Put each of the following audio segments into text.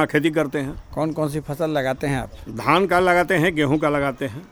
हाँ, खेती करते हैं। कौन कौन सी फसल लगाते हैं आप? धान का लगाते हैं, गेहूं का लगाते हैं।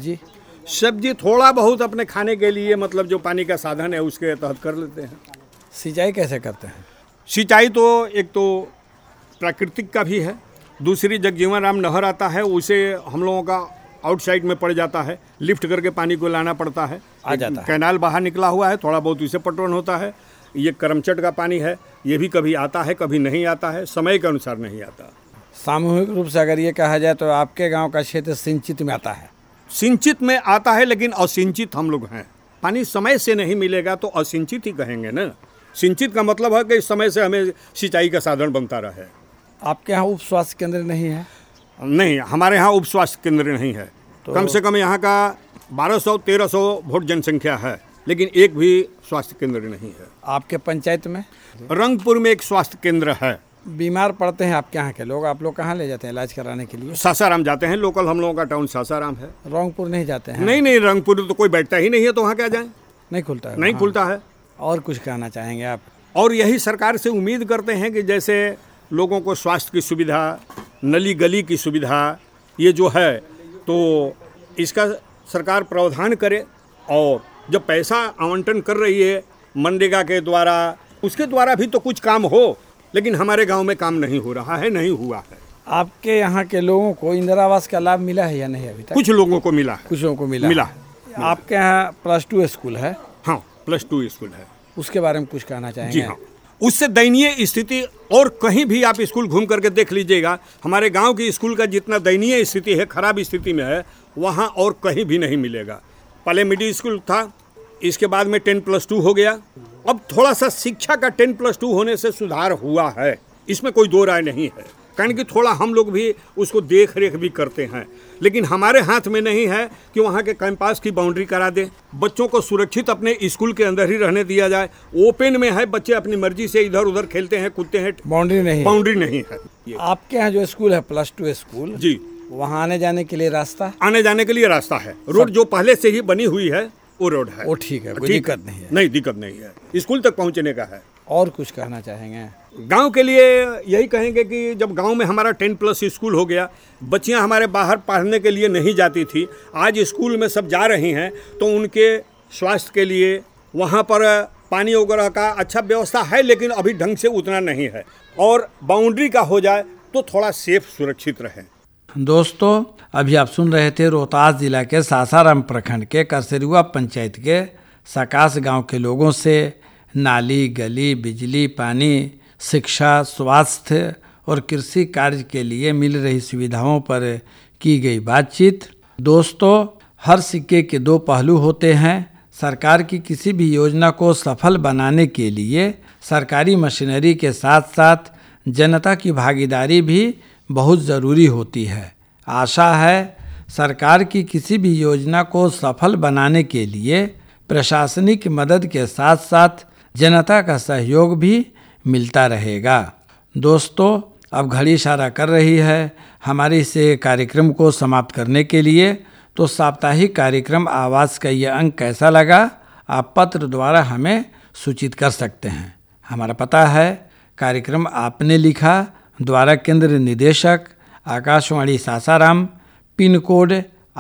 सब्जी थोड़ा बहुत अपने खाने के लिए, मतलब जो पानी का साधन है उसके तहत कर लेते हैं। सिंचाई कैसे करते हैं? सिंचाई तो एक तो प्राकृतिक का भी है, दूसरी जगजीवन राम नहर आता है, उसे हम लोगों का आउटसाइड में पड़ जाता है, लिफ्ट करके पानी को लाना पड़ता है, आ जाता है। कैनाल बाहर निकला हुआ है, थोड़ा बहुत उसे पटवन होता है। ये करमचट का पानी है, ये भी कभी आता है कभी नहीं आता है, समय के अनुसार नहीं आता। सामूहिक रूप से अगर ये कहा जाए तो आपके गांव का क्षेत्र सिंचित में आता है? सिंचित में आता है, लेकिन असिंचित हम लोग हैं। पानी समय से नहीं मिलेगा तो असिंचित ही कहेंगे ना। सिंचित का मतलब है कि समय से हमें सिंचाई का साधन बनता रहे। आपके यहाँ उप स्वास्थ्य केंद्र नहीं है? नहीं, हमारे यहाँ उप स्वास्थ्य केंद्र नहीं है। तो कम से कम यहाँ का 1200-1300 वोट जनसंख्या है, लेकिन एक भी स्वास्थ्य केंद्र नहीं है। आपके पंचायत में? रंगपुर में एक स्वास्थ्य केंद्र है। बीमार पड़ते हैं आपके यहाँ के लोग, आप लोग कहाँ ले जाते हैं इलाज कराने के लिए? सासाराम जाते हैं, लोकल हम लोगों का टाउन सासाराम है। रंगपुर नहीं जाते हैं? नहीं, रंगपुर तो कोई बैठता ही नहीं है, तो वहाँ क्या जाए? नहीं खुलता है? नहीं खुलता है। और कुछ कहना चाहेंगे आप? और यही सरकार से उम्मीद करते हैं कि जैसे लोगों को स्वास्थ्य की सुविधा, नली गली की सुविधा, ये जो है तो इसका सरकार प्रावधान करे। और जब पैसा आवंटन कर रही है मनरेगा के द्वारा, उसके द्वारा भी तो कुछ काम हो, लेकिन हमारे गांव में काम नहीं हो रहा है, नहीं हुआ है। आपके यहाँ के लोगों को इंदिरा आवास का लाभ मिला है या नहीं अभी तक? कुछ लोगों को मिला है। कुछ लोगों को मिला है। आपके यहाँ +2 स्कूल है? हाँ, +2 स्कूल है। उसके बारे में कुछ कहना चाहेंगे? जी हाँ, उससे दयनीय स्थिति और कहीं भी आप स्कूल घूम करके देख लीजिएगा, हमारे गांव की स्कूल का जितना दयनीय स्थिति है, खराब स्थिति में है, वहाँ और कहीं भी नहीं मिलेगा। पहले मिडिल स्कूल था, इसके बाद में 10+2 हो गया। अब थोड़ा सा शिक्षा का 10+2 होने से सुधार हुआ है, इसमें कोई दो राय नहीं है, कारण कि थोड़ा हम लोग भी उसको देख रेख भी करते हैं। लेकिन हमारे हाथ में नहीं है कि वहाँ के कैंपस की बाउंड्री करा दें, बच्चों को सुरक्षित अपने स्कूल के अंदर ही रहने दिया जाए। ओपन में है, बच्चे अपनी मर्जी से इधर उधर खेलते हैं, कूदते हैं, बाउंड्री नहीं है। आपके यहाँ जो स्कूल है +2 स्कूल जी, वहाँ आने जाने के लिए रास्ता? आने जाने के लिए रास्ता है। रोड जो पहले से ही बनी हुई है वो रोड है, वो ठीक है, कोई दिक्कत नहीं है? नहीं, दिक्कत नहीं है, स्कूल तक पहुँचने का है। और कुछ कहना चाहेंगे? गांव के लिए यही कहेंगे कि जब गांव में हमारा 10+ स्कूल हो गया, बच्चियां हमारे बाहर पढ़ने के लिए नहीं जाती थी, आज स्कूल में सब जा रही हैं, तो उनके स्वास्थ्य के लिए वहां पर पानी वगैरह का अच्छा व्यवस्था है, लेकिन अभी ढंग से उतना नहीं है। और बाउंड्री का हो जाए तो थोड़ा सेफ सुरक्षित रहे। दोस्तों, अभी आप सुन रहे थे रोहतास जिला के सासाराम प्रखंड के करसेरुआ पंचायत के सकास गांव के लोगों से नाली, गली, बिजली, पानी, शिक्षा, स्वास्थ्य और कृषि कार्य के लिए मिल रही सुविधाओं पर की गई बातचीत। दोस्तों, हर सिक्के के दो पहलू होते हैं। सरकार की किसी भी योजना को सफल बनाने के लिए सरकारी मशीनरी के साथ साथ जनता की भागीदारी भी बहुत ज़रूरी होती है। आशा है सरकार की किसी भी योजना को सफल बनाने के लिए प्रशासनिक मदद के साथ साथ जनता का सहयोग भी मिलता रहेगा। दोस्तों, अब घड़ी इशारा कर रही है हमारे इस कार्यक्रम को समाप्त करने के लिए। तो साप्ताहिक कार्यक्रम आवाज़ का ये अंक कैसा लगा, आप पत्र द्वारा हमें सूचित कर सकते हैं। हमारा पता है कार्यक्रम आपने लिखा, द्वारा केंद्र निदेशक आकाशवाणी सासाराम, पिन कोड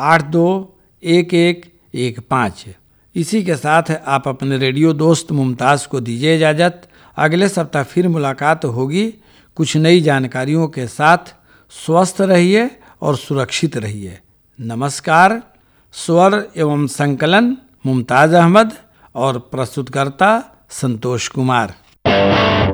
821115। इसी के साथ आप अपने रेडियो दोस्त मुमताज़ को दीजिए इजाज़त। अगले सप्ताह फिर मुलाकात होगी कुछ नई जानकारियों के साथ। स्वस्थ रहिए और सुरक्षित रहिए। नमस्कार। स्वर एवं संकलन मुमताज़ अहमद और प्रस्तुतकर्ता संतोष कुमार।